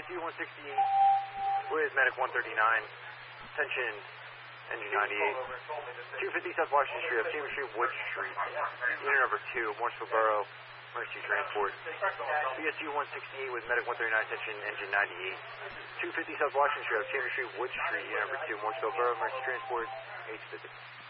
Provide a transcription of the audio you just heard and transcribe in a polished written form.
PSU 168 with medic 139. Attention, engine 98. 250 South Washington Street, Chambers Street, Wood Street. Unit number 2, Morrisville Borough, Emergency Transport. PSU 168 with medic 139. Attention, engine 98. 250 South Washington Street, Chambers Street, Wood Street. Unit number 2, Morrisville Borough, Emergency Transport. 850.